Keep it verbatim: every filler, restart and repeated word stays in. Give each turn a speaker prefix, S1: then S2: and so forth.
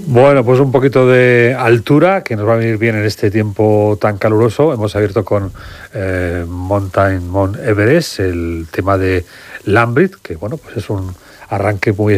S1: Bueno, pues un poquito de altura, que nos va a venir bien en este tiempo tan caluroso. Hemos abierto con eh, Mountain Mount Everest, el tema de Lambrit, que bueno, pues es un arranque muy